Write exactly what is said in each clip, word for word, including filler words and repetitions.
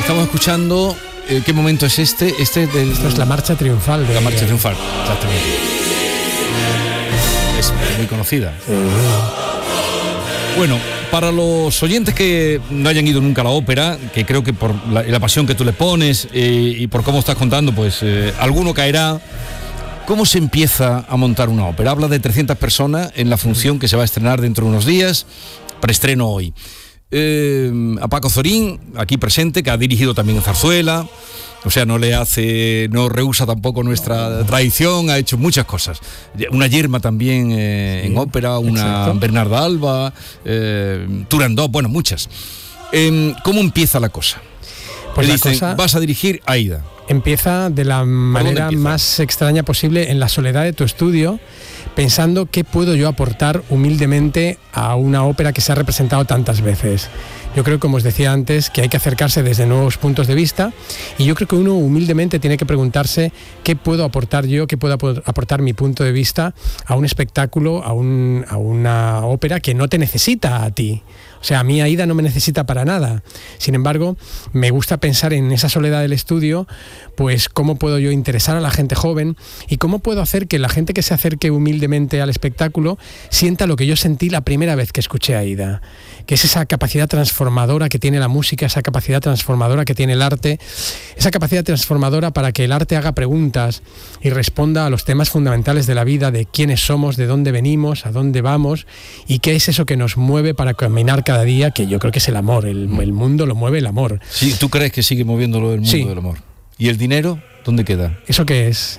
estamos escuchando. Eh, ¿Qué momento es este? Este del, Esto es la marcha triunfal. De la marcha triunfal, exactamente. Es muy conocida. Uh-huh. Bueno, para los oyentes que no hayan ido nunca a la ópera, que creo que por la, la pasión que tú le pones eh, y por cómo estás contando, pues eh, alguno caerá. ¿Cómo se empieza a montar una ópera? Habla de trescientas personas en la función que se va a estrenar dentro de unos días, preestreno hoy. Eh, a Paco Zorín, aquí presente, que ha dirigido también en Zarzuela, o sea, no le hace, no rehúsa tampoco nuestra tradición, ha hecho muchas cosas. Una Yerma también eh, sí, en ópera, una exacto. Bernarda Alba, eh, Turandot, bueno, muchas. Eh, ¿Cómo empieza la cosa? Pues le la dicen, cosa vas a dirigir Aida. Empieza de la manera más extraña posible, en la soledad de tu estudio, pensando qué puedo yo aportar humildemente a una ópera que se ha representado tantas veces. Yo creo, como os decía antes, que hay que acercarse desde nuevos puntos de vista, y yo creo que uno humildemente tiene que preguntarse qué puedo aportar yo, qué puedo aportar mi punto de vista a un espectáculo, a, un, a una ópera que no te necesita a ti. O sea, a mí Aida no me necesita para nada. Sin embargo, me gusta pensar en esa soledad del estudio, pues cómo puedo yo interesar a la gente joven y cómo puedo hacer que la gente que se acerque humildemente al espectáculo sienta lo que yo sentí la primera vez que escuché a Aida, que es esa capacidad transformadora que tiene la música, esa capacidad transformadora que tiene el arte, esa capacidad transformadora para que el arte haga preguntas y responda a los temas fundamentales de la vida, de quiénes somos, de dónde venimos, a dónde vamos y qué es eso que nos mueve para caminar cada día, que yo creo que es el amor, el, el mundo lo mueve el amor. Sí, ¿tú crees que sigue moviéndolo el mundo sí. del amor? ¿Y el dinero dónde queda? ¿Eso qué es?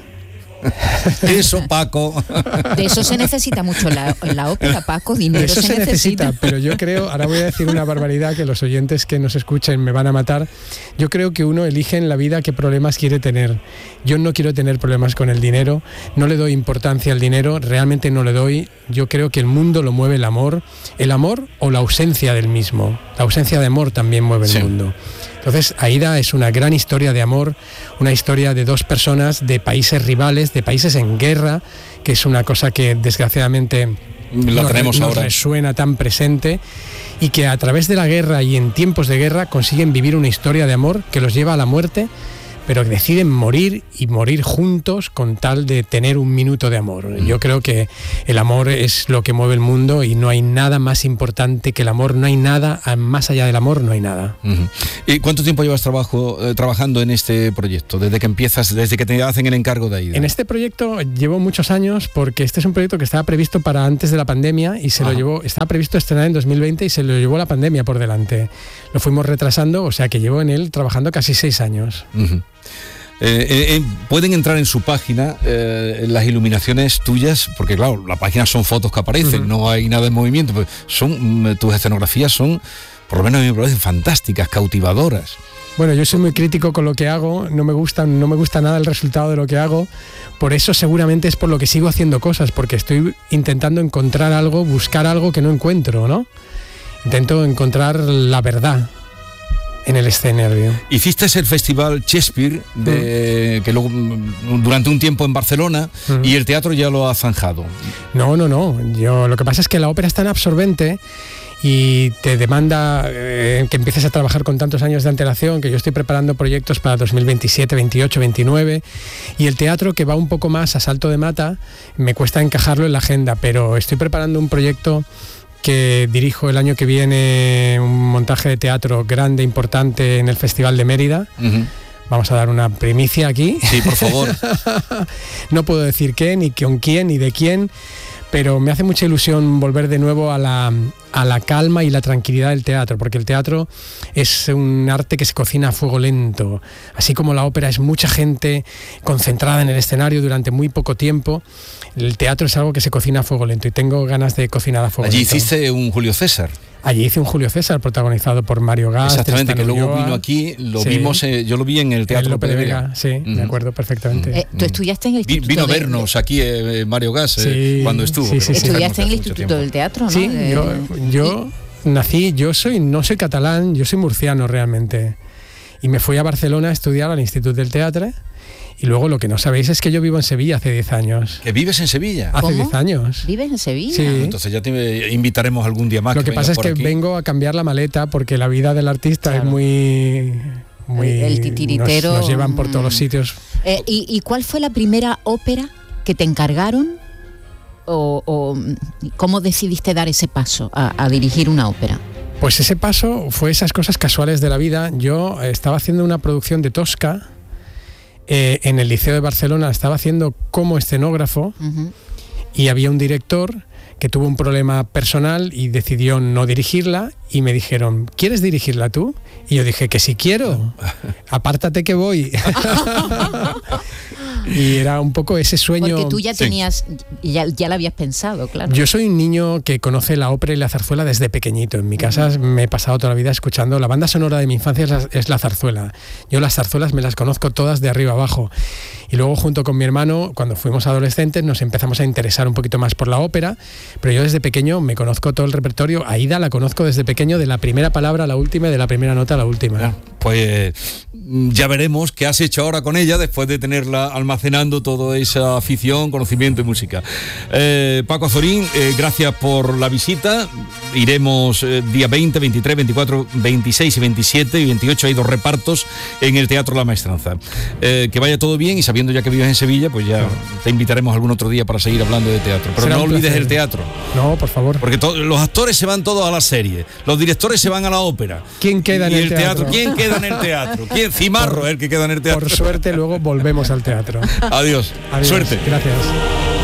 Eso, Paco. De eso se necesita mucho la, la ópera, Paco, dinero de eso se, se necesita. necesita. Pero yo creo, ahora voy a decir una barbaridad que los oyentes que nos escuchen me van a matar. Yo creo que uno elige en la vida qué problemas quiere tener. Yo no quiero tener problemas con el dinero, no le doy importancia al dinero, realmente no le doy. Yo creo que el mundo lo mueve el amor, el amor o la ausencia del mismo. La ausencia de amor también mueve el sí. mundo. Entonces, Aida es una gran historia de amor, una historia de dos personas de países rivales, de países en guerra, que es una cosa que desgraciadamente la nos, tenemos nos ahora. resuena tan presente, y que a través de la guerra y en tiempos de guerra consiguen vivir una historia de amor que los lleva a la muerte, pero que deciden morir y morir juntos con tal de tener un minuto de amor. Yo creo que el amor es lo que mueve el mundo y no hay nada más importante que el amor, no hay nada, más allá del amor no hay nada. Uh-huh. ¿Y cuánto tiempo llevas trabajo, eh, trabajando en este proyecto? Desde que empiezas, desde que te hacen el encargo de Aida. En este proyecto llevo muchos años, porque este es un proyecto que estaba previsto para antes de la pandemia y se Ajá. lo llevó, estaba previsto estrenar en dos mil veinte y se lo llevó la pandemia por delante. Lo fuimos retrasando, o sea que llevo en él trabajando casi seis años. Uh-huh. Eh, eh, pueden entrar en su página eh, las iluminaciones tuyas, porque claro, la página son fotos que aparecen, uh-huh. no hay nada en movimiento, pues son, tus escenografías son, por lo menos a mí me parecen fantásticas, cautivadoras. Bueno, yo soy muy crítico con lo que hago, no me gusta, no me gusta nada el resultado de lo que hago, por eso seguramente es por lo que sigo haciendo cosas, porque estoy intentando encontrar algo, buscar algo que no encuentro, ¿no? Intento encontrar la verdad en el escenario. Hiciste el festival Shakespeare de, mm. que luego, durante un tiempo en Barcelona, mm. y el teatro ya lo ha zanjado. No, no, no. Yo, lo que pasa es que la ópera es tan absorbente y te demanda eh, que empieces a trabajar con tantos años de antelación, que yo estoy preparando proyectos para dos mil veintisiete, veintiocho, veintinueve, y el teatro, que va un poco más a salto de mata, me cuesta encajarlo en la agenda, pero estoy preparando un proyecto que dirijo el año que viene, un montaje de teatro grande, importante, en el Festival de Mérida. Uh-huh. Vamos a dar una primicia aquí. Sí, por favor. No puedo decir qué, ni con quién, ni de quién, pero me hace mucha ilusión volver de nuevo a la, a la calma y la tranquilidad del teatro, porque el teatro es un arte que se cocina a fuego lento, así como la ópera es mucha gente concentrada en el escenario durante muy poco tiempo. El teatro es algo que se cocina a fuego lento y tengo ganas de cocinar a fuego Allí lento. Allí hiciste un Julio César. Allí hice un Julio César protagonizado por Mario Gas. Exactamente, que luego Ulloa. Vino aquí, lo sí. vimos, eh, yo lo vi en el Teatro Lope de Vega. Sí, uh-huh. de acuerdo, perfectamente. Eh, ¿Tú estudiaste en el Instituto Vino a de... vernos aquí eh, Mario Gas eh, sí, cuando estuvo. Sí, sí, sí, estudiaste en el Instituto tiempo. del Teatro, ¿no? Sí, de... yo, yo y... nací, yo soy, no soy catalán, yo soy murciano realmente. Y me fui a Barcelona a estudiar al Instituto del Teatro. Y luego lo que no sabéis es que yo vivo en Sevilla hace diez años. ¿Que vives en Sevilla? Hace diez años. ¿Vives en Sevilla? Sí. Ah, entonces ya te invitaremos algún día más. Lo que, que pasa es que aquí. vengo a cambiar la maleta porque la vida del artista claro. es muy... muy, el titiritero. Nos, nos llevan por todos los sitios. Eh, ¿y, ¿Y cuál fue la primera ópera que te encargaron? O, o ¿cómo decidiste dar ese paso a, a dirigir una ópera? Pues ese paso fue esas cosas casuales de la vida. Yo estaba haciendo una producción de Tosca eh, en el Liceo de Barcelona, estaba haciendo como escenógrafo, uh-huh. y había un director que tuvo un problema personal y decidió no dirigirla, y me dijeron, ¿quieres dirigirla tú? Y yo dije que sí quiero, apártate que voy. Y era un poco ese sueño. Porque tú ya tenías, sí. ya, ya lo habías pensado, claro. Yo soy un niño que conoce la ópera y la zarzuela desde pequeñito. En mi casa uh-huh. me he pasado toda la vida escuchando. La banda sonora de mi infancia es la, es la zarzuela. Yo las zarzuelas me las conozco todas de arriba abajo. Y luego, junto con mi hermano, cuando fuimos adolescentes, nos empezamos a interesar un poquito más por la ópera. Pero yo desde pequeño me conozco todo el repertorio. Aída la conozco desde pequeño, de la primera palabra a la última y de la primera nota a la última. Ah, pues ya veremos qué has hecho ahora con ella después de tenerla almacenando toda esa afición, conocimiento y música. Eh, Paco Azorín, eh, gracias por la visita. Iremos eh, día veinte, veintitrés, veinticuatro, veintiséis y veintisiete y veintiocho. Hay dos repartos en el Teatro La Maestranza. Eh, que vaya todo bien, y sabiendo ya que vives en Sevilla, pues ya te invitaremos algún otro día para seguir hablando de teatro. Pero será no olvides placer. El teatro. No, por favor. Porque to- los actores se van todos a la serie, los directores se van a la ópera. ¿Quién queda en y el, el teatro? teatro? ¿Quién queda en el teatro? ¿Quién? Cimarro es el que queda en el teatro. Por suerte, luego volvemos al teatro. Adiós. Adiós. Suerte. Gracias.